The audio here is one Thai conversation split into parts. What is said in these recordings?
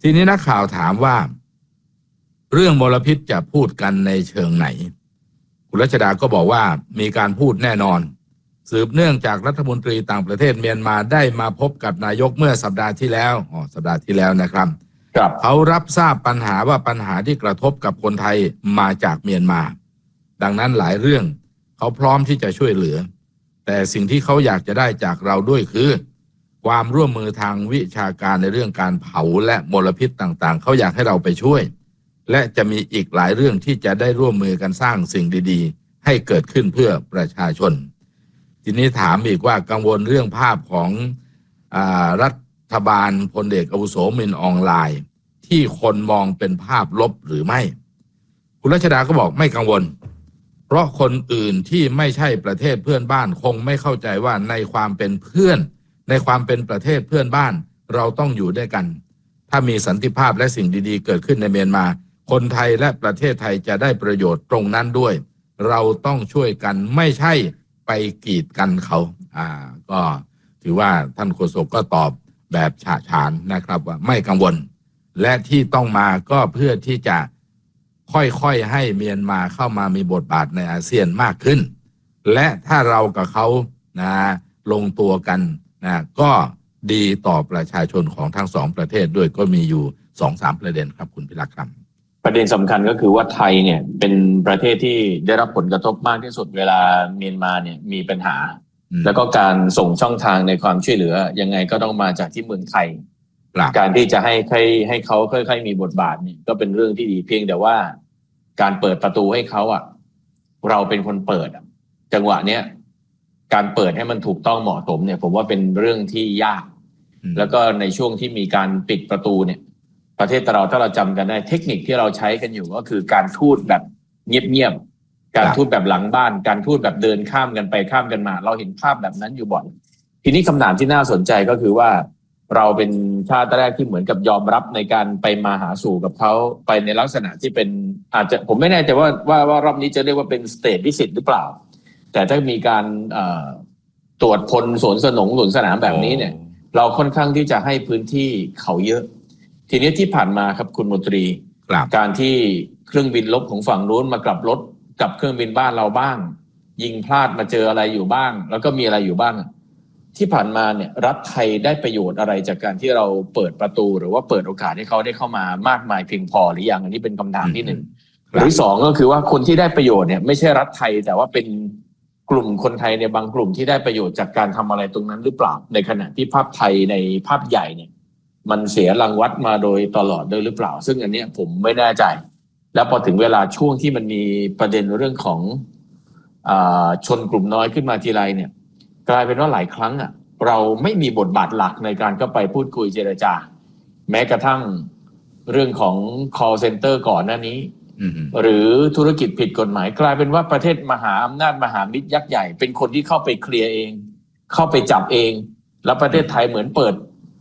ทีนี้นักข่าวถามว่าเรื่องมลพิษจะพูดกันในเชิงไหนคุณรัชดาก็บอกว่ามีการพูดแน่นอนสืบเนื่องจากรัฐมนตรีต่างประเทศเมียนมาได้มาพบกับนายกเมื่อสัปดาห์ที่แล้วนะครับเขารับทราบปัญหาว่าปัญหาที่กระทบกับคนไทยมาจากเมียนมาดังนั้นหลายเรื่องเขาพร้อมที่จะช่วยเหลือแต่สิ่งที่เขาอยากจะได้จากเราด้วยคือความร่วมมือทางวิชาการในเรื่องการเผาและมลพิษต่างๆเขาอยากให้เราไปช่วยและจะมีอีกหลายเรื่องที่จะได้ร่วมมือกันสร้างสิ่งดีๆให้เกิดขึ้นเพื่อประชาชนทีนี้ถามอีกว่ากังวลเรื่องภาพของรัฐบาลพลเอกอาวุโสมินอองไลน์ที่คนมองเป็นภาพลบหรือไม่คุณรัชดาก็บอกไม่กังวลเพราะคนอื่นที่ไม่ใช่ประเทศเพื่อนบ้านคงไม่เข้าใจว่าในความเป็นเพื่อนในความเป็นประเทศเพื่อนบ้านเราต้องอยู่ด้วยกันถ้ามีสันติภาพและสิ่งดีๆเกิดขึ้นในเมียนมาคนไทยและประเทศไทยจะได้ประโยชน์ตรงนั้นด้วยเราต้องช่วยกันไม่ใช่ไปกีดกันเขาก็ถือว่าท่านโฆษกก็ตอบแบบฉะฉานนะครับว่าไม่กังวลและที่ต้องมาก็เพื่อที่จะค่อยๆให้เมียนมาเข้ามามีบทบาทในอาเซียนมากขึ้นและถ้าเรากับเขาลงตัวกันก็ดีต่อประชาชนของทั้งสองประเทศด้วยก็มีอยู่ 2-3 ประเด็นครับคุณพิรักษ์ครับประเด็นสำคัญก็คือว่าไทยเนี่ยเป็นประเทศที่ได้รับผลกระทบมากที่สุดเวลาเมียนมาเนี่ยมีปัญหาแล้วก็การส่งช่องทางในความช่วยเหลือยังไงก็ต้องมาจากที่เมืองไทยการที่จะให้เขาค่อยๆมีบทบาทเนี่ยก็เป็นเรื่องที่ดีเพียงแต่ว่าการเปิดประตูให้เขาเราเป็นคนเปิดจังหวะเนี้ยการเปิดให้มันถูกต้องเหมาะสมเนี่ยผมว่าเป็นเรื่องที่ยากแล้วก็ในช่วงที่มีการปิดประตูเนี่ยประเทศเราถ้าเราจำกันได้เทคนิคที่เราใช้กันอยู่ก็คือการทูตแบบเงียบๆการทูตแบบหลังบ้านการทูตแบบเดินข้ามกันไปข้ามกันมาเราเห็นภาพแบบนั้นอยู่บ่อยทีนี้คำถามที่น่าสนใจก็คือว่าเราเป็นชาติแรกที่เหมือนกับยอมรับในการไปมาหาสู่กับเขาไปในลักษณะที่เป็นอาจจะผมไม่แน่ใจว่ารอบนี้จะเรียกว่าเป็นสเตทวิสิตหรือเปล่าแต่ถ้ามีการตรวจพลสวนสนามแบบนี้เนี่ยเราค่อนข้างที่จะให้พื้นที่เขาเยอะทีนี้ที่ผ่านมาครับคุณมนตรีการที่เครื่องบินลบของฝั่งนู้นมากลับรถกับเครื่องบินบ้านเราบ้างยิงพลาดมาเจออะไรอยู่บ้างแล้วก็มีอะไรอยู่บ้างที่ผ่านมาเนี่ยรัฐไทยได้ประโยชน์อะไรจากการที่เราเปิดประตูหรือว่าเปิดโอกาสให้เขาได้เข้ามามากมายเพียงพอหรือยังอันนี้เป็นคำถามที่หนึ่งหรือสองก็คือว่าคนที่ได้ประโยชน์เนี่ยไม่ใช่รัฐไทยแต่ว่าเป็นกลุ่มคนไทยในบางกลุ่มที่ได้ประโยชน์จากการทำอะไรตรงนั้นหรือเปล่าในขณะที่ภาพไทยในภาพใหญ่เนี่ยมันเสียรางวัลมาโดยตลอดด้วยหรือเปล่าซึ่งอันนี้ผมไม่แน่ใจแล้วพอถึงเวลาช่วงที่มันมีประเด็นเรื่องของชนกลุ่มน้อยขึ้นมาทีไรเนี่ยกลายเป็นว่าหลายครั้งเราไม่มีบทบาทหลักในการเข้าไปพูดคุยเจรจาแม้กระทั่งเรื่องของ call center ก่อนหน้านี้หรือธุรกิจผิดกฎหมายกลายเป็นว่าประเทศมหาอำนาจมหามิตรยักษ์ใหญ่เป็นคนที่เข้าไปเคลียร์เองเข้าไปจับเองแล้วประเทศไทยเหมือนเปิด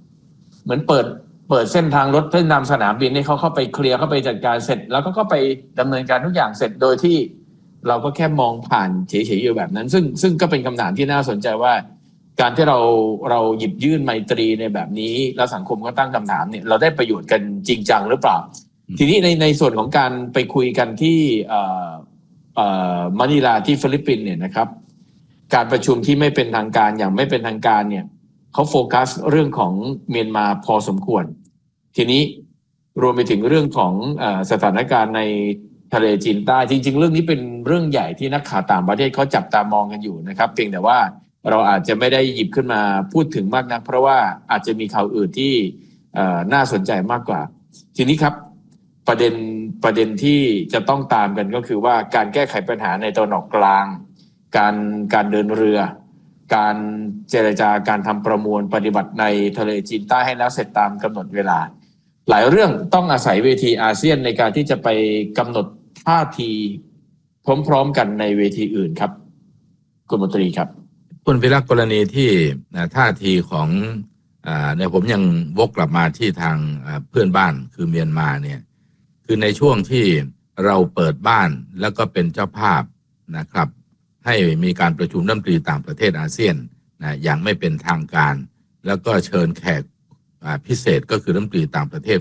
เส้นทางรถเส้นนำสนามบินให้เขาเข้าไปเคลียร์เข้าไปจัดการเสร็จแล้วก็ไปดำเนินการทุกอย่างเสร็จโดยที่เราก็แค่มองผ่านเฉยๆอยู่แบบนั้นซึ่งก็เป็นคำถามที่น่าสนใจว่าการที่เราหยิบยื่นไมตรีในแบบนี้แล้วสังคมก็ตั้งคำถามเนี่ยเราได้ประโยชน์กันจริงจังหรือเปล่าทีนี้ในส่วนของการไปคุยกันที่มะนิลาที่ฟิลิปปินส์เนี่ยนะครับการประชุมที่ไม่เป็นทางการอย่างไม่เป็นทางการเนี่ยเขาโฟกัสเรื่องของเมียนมาพอสมควรทีนี้รวมไปถึงเรื่องของสถานการณ์ในทะเลจีนใต้จริงๆเรื่องนี้เป็นเรื่องใหญ่ที่นักข่าวต่างประเทศเขาจับตามองกันอยู่นะครับเพียงแต่ว่าเราอาจจะไม่ได้หยิบขึ้นมาพูดถึงมากนักเพราะว่าอาจจะมีข่าวอื่นที่น่าสนใจมากกว่าทีนี้ครับประเด็นที่จะต้องตามกันก็คือว่าการแก้ไขปัญหาในตะวันออกกลางการเดินเรือการเจรจาการทำประมวลปฏิบัติในทะเลจีนใต้ให้แล้วเสร็จตามกำหนดเวลาหลายเรื่องต้องอาศัยเวทีอาเซียนในการที่จะไปกำหนดท่าทีพร้อมๆกันในเวทีอื่นครับคุณมนตรีครับคุณพิรักษ์กรณีที่ท่าทีของเนี่ยผมยังวกกลับมาที่ทางเพื่อนบ้านคือเมียนมาเนี่ยคือในช่วงที่เราเปิดบ้านแล้วก็เป็นเจ้าภาพนะครับให้มีการประชุมรัฐมนตรีต่างประเทศอาเซียนอย่างไม่เป็นทางการแล้วก็เชิญแขกพิเศษก็คือรัฐมนตรีต่างประเทศ